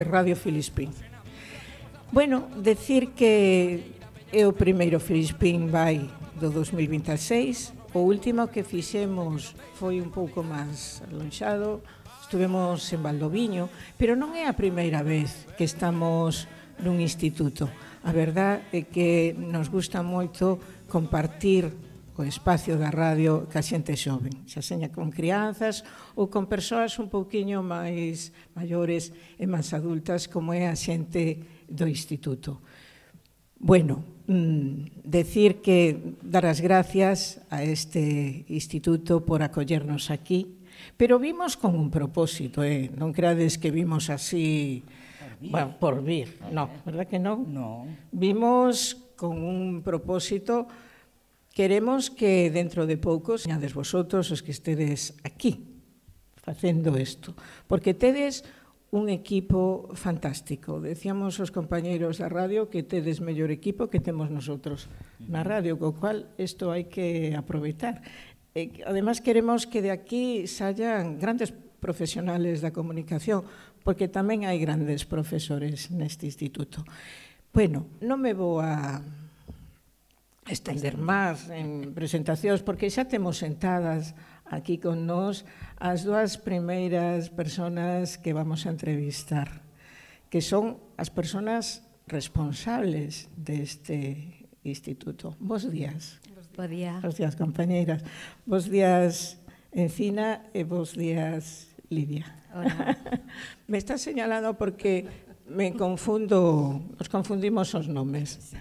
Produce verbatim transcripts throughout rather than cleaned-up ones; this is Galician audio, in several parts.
Radio Filispín. Bueno, decir que é o primeiro Filispín vai do dos mil vinte e seis. O último que fixemos foi un pouco máis alonxado. Estuvemos en Valdoviño, pero non é a primeira vez que estamos nun instituto. A verdad é que nos gusta moito compartir o espacio da radio ca xente xoven, xa seña con crianzas ou con persoas un pouquiño máis maiores e máis adultas como é a xente do instituto. Bueno, mmm, decir que dar as gracias a este instituto por acollernos aquí, pero vimos con un propósito, eh? Non creades que vimos así, bueno, por vir, no, verdad que non? No. Vimos con un propósito. Queremos que dentro de poucos señades vosotros os que estedes aquí facendo isto, porque tedes un equipo fantástico. Decíamos os compañeiros da radio que tedes mellor equipo que temos nosotros na radio, co cual isto hai que aproveitar. E, además, queremos que de aquí saian grandes profesionales da comunicación, porque tamén hai grandes profesores neste instituto. Bueno, non me vou a estender máis en presentacións, porque xa temos sentadas aquí con nós as dúas primeiras personas que vamos a entrevistar, que son as persoas responsables deste instituto. Bos días. Bos días. Bos días, compañeiras. Bos días, Encina, e bos días, Lidia. Hola. Me está señalando porque me confundo, os confundimos os nomes.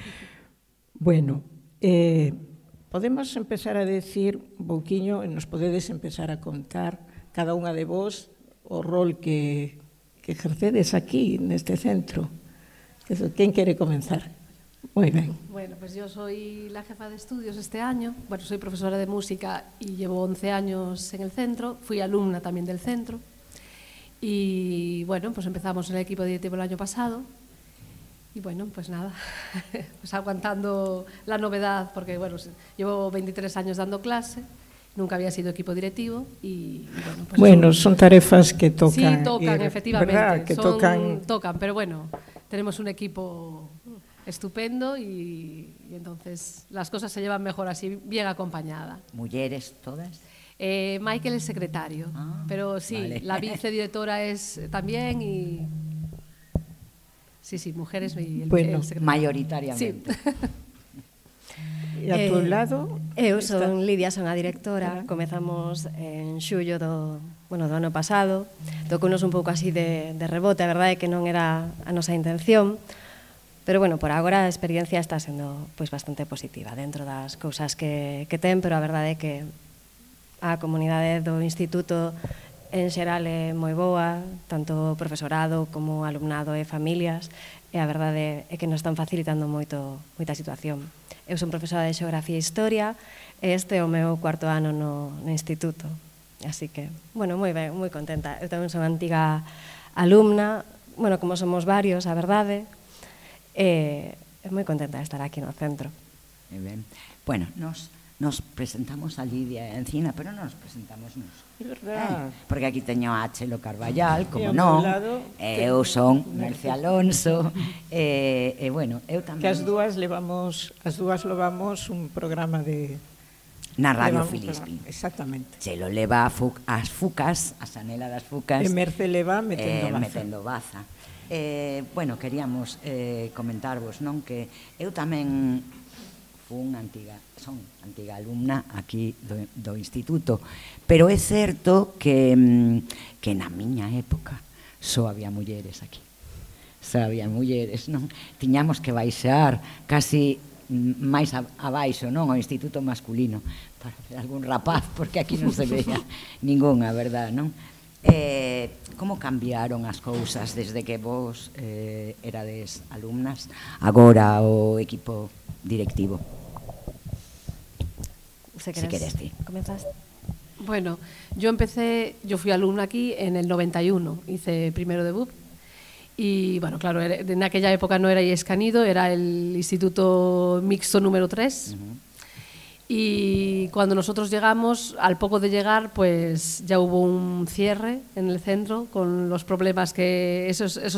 Bueno, eh, podemos empezar a decir un pouquiño, e nos podedes empezar a contar cada unha de vos o rol que, que ejercedes aquí neste centro. Quen quere comenzar? Moi ben. Bueno, pues yo soy la jefa de estudios este año. Bueno, soy profesora de música y llevo once años en el centro. Fui alumna también del centro. Y bueno, pues empezamos en el equipo directivo el año pasado. Y bueno, pues nada, pues aguantando la novedad, porque bueno, llevo veintitrés años dando clase, nunca había sido equipo directivo y, y bueno, pues bueno, son, son tarefas que tocan. Sí, tocan, ir, efectivamente, ¿verdad? Que son, tocan... tocan, pero bueno, tenemos un equipo estupendo y, y entonces las cosas se llevan mejor así, bien acompañada. ¿Mujeres todas? Eh, Michael es secretario, ah, pero sí, vale. La vicedirectora es también y... Sí, sí, mujeres y el, bueno, el secretario. Mayoritariamente. Sí. E a tu lado? Eu son Lidia, son a directora. Comezamos en xullo do, bueno, do ano pasado. Tocounos un pouco así de, de rebote, a verdade é que non era a nosa intención, pero bueno, por agora a experiencia está sendo pois bastante positiva dentro das cousas que, que ten, pero a verdade é que a comunidade do instituto en xeral é moi boa, tanto profesorado como alumnado e familias, e a verdade é que nos están facilitando moito moita situación. Eu son profesora de Xeografía e Historia e este é o meu cuarto ano no, no instituto. Así que, bueno, moi ben, moi contenta. Eu tamén son antiga alumna, bueno, como somos varios, a verdade, e é moi contenta de estar aquí no centro. Moi ben. Bueno, nos... Nos presentamos a Lidia Encina, pero non nos presentamos nos. É verdad. Eh, porque aquí teño a Chelo Carballal, como e non. Lado, eu son Merce Alonso. E, eh, eh, bueno, eu tamén... Que as dúas levamos, as dúas levamos un programa de... Na Radio Filispín. Exactamente. Chelo leva as fucas, a Sanela das fucas. E Merce leva metendo eh, baza. Metendo baza. Eh, bueno, queríamos eh, comentarvos, non, que eu tamén fun antiga, son antiga alumna aquí do, do instituto, pero é certo que, que na miña época só había mulleres aquí. Só había mulleres, non? Tiñamos que baixar casi máis abaixo, non? O instituto masculino, para ver algún rapaz, porque aquí non se veía ningunha, verdad, non? Eh, como cambiaron as cousas desde que vos eh, erades alumnas agora o equipo directivo? Si quieres, si quieres ti. ¿Comenzas? Bueno, yo empecé, yo fui alumna aquí en el noventa y uno, hice primero de B U P y bueno, claro, en aquella época no era Escanido, era el instituto mixto número tres. Uh-huh. Y cuando nosotros llegamos, al poco de llegar, pues ya hubo un cierre en el centro con los problemas que esos, esos